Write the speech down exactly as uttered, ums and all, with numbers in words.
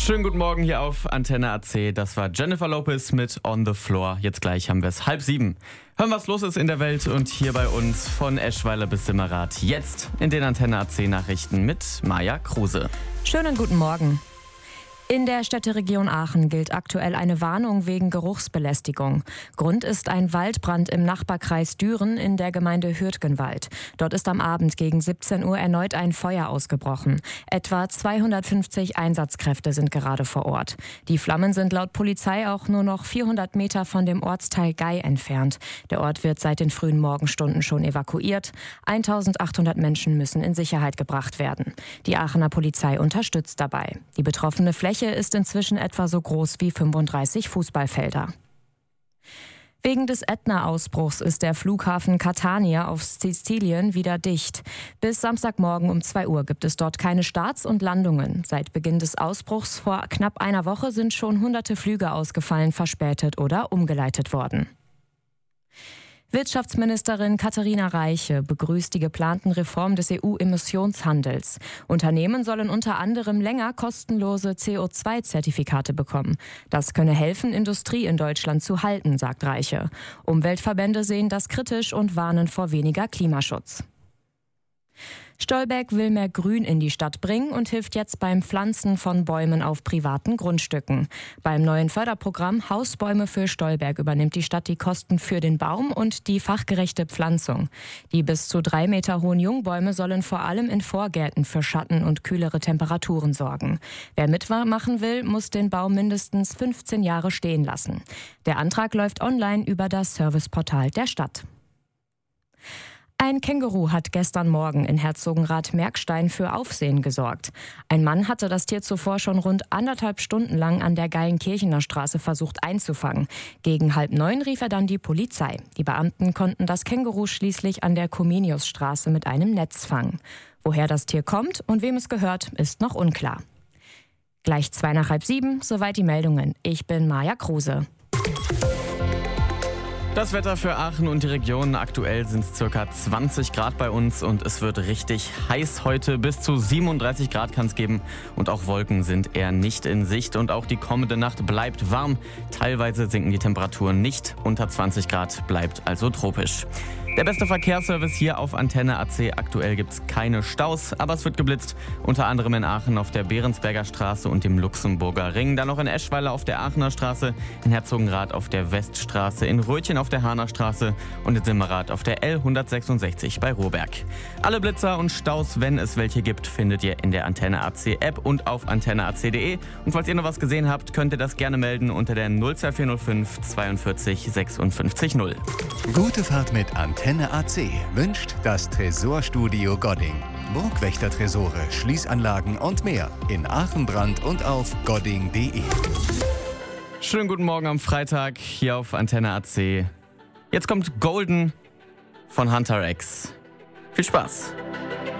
Schönen guten Morgen hier auf Antenne A C. Das war Jennifer Lopez mit On the Floor. Jetzt gleich haben wir es halb sieben. Hören, was los ist in der Welt und hier bei uns von Eschweiler bis Simmerath. Jetzt in den Antenne A C Nachrichten mit Maja Kruse. Schönen guten Morgen. In der Städteregion Aachen gilt aktuell eine Warnung wegen Geruchsbelästigung. Grund ist ein Waldbrand im Nachbarkreis Düren in der Gemeinde Hürtgenwald. Dort ist am Abend gegen siebzehn Uhr erneut ein Feuer ausgebrochen. Etwa zweihundertfünfzig Einsatzkräfte sind gerade vor Ort. Die Flammen sind laut Polizei auch nur noch vierhundert Meter von dem Ortsteil Gei entfernt. Der Ort wird seit den frühen Morgenstunden schon evakuiert. eintausendachthundert Menschen müssen in Sicherheit gebracht werden. Die Aachener Polizei unterstützt dabei. Die betroffene Fläche ist inzwischen etwa so groß wie fünfunddreißig Fußballfelder. Wegen des Ätna-Ausbruchs ist der Flughafen Catania auf Sizilien wieder dicht. Bis Samstagmorgen um zwei Uhr gibt es dort keine Starts und Landungen. Seit Beginn des Ausbruchs vor knapp einer Woche sind schon hunderte Flüge ausgefallen, verspätet oder umgeleitet worden. Wirtschaftsministerin Katharina Reiche begrüßt die geplanten Reformen des E U-Emissionshandels. Unternehmen sollen unter anderem länger kostenlose C O zwei Zertifikate bekommen. Das könne helfen, Industrie in Deutschland zu halten, sagt Reiche. Umweltverbände sehen das kritisch und warnen vor weniger Klimaschutz. Stolberg will mehr Grün in die Stadt bringen und hilft jetzt beim Pflanzen von Bäumen auf privaten Grundstücken. Beim neuen Förderprogramm Hausbäume für Stolberg übernimmt die Stadt die Kosten für den Baum und die fachgerechte Pflanzung. Die bis zu drei Meter hohen Jungbäume sollen vor allem in Vorgärten für Schatten und kühlere Temperaturen sorgen. Wer mitmachen will, muss den Baum mindestens fünfzehn Jahre stehen lassen. Der Antrag läuft online über das Serviceportal der Stadt. Ein Känguru hat gestern Morgen in Herzogenrath-Merkstein für Aufsehen gesorgt. Ein Mann hatte das Tier zuvor schon rund anderthalb Stunden lang an der Geilenkirchener Straße versucht einzufangen. Gegen halb neun rief er dann die Polizei. Die Beamten konnten das Känguru schließlich an der Comeniusstraße mit einem Netz fangen. Woher das Tier kommt und wem es gehört, ist noch unklar. Gleich zwei nach halb sieben, soweit die Meldungen. Ich bin Maja Kruse. Das Wetter für Aachen und die Region. Aktuell sind es ca. zwanzig Grad bei uns und es wird richtig heiß heute. Bis zu siebenunddreißig Grad kann es geben und auch Wolken sind eher nicht in Sicht. Und auch die kommende Nacht bleibt warm. Teilweise sinken die Temperaturen nicht unter zwanzig Grad, bleibt also tropisch. Der beste Verkehrsservice hier auf Antenne A C. Aktuell gibt es keine Staus, aber es wird geblitzt. Unter anderem in Aachen auf der Behrensberger Straße und dem Luxemburger Ring. Dann noch in Eschweiler auf der Aachener Straße, in Herzogenrath auf der Weststraße, in Rötchen auf der Hahner Straße und in Simmerath auf der L hundertsechsundsechzig bei Rohberg. Alle Blitzer und Staus, wenn es welche gibt, findet ihr in der Antenne A C App und auf antenne a c punkt de. Und falls ihr noch was gesehen habt, könnt ihr das gerne melden unter der null zwei vier null fünf zweiundvierzig sechsundfünfzig null. Gute Fahrt mit Antenne A C wünscht das Tresorstudio Godding. Burgwächter-Tresore, Schließanlagen und mehr in Aachen-Brand und auf godding punkt de. Schönen guten Morgen am Freitag hier auf Antenne A C. Jetzt kommt Golden von Hunter X. Viel Spaß!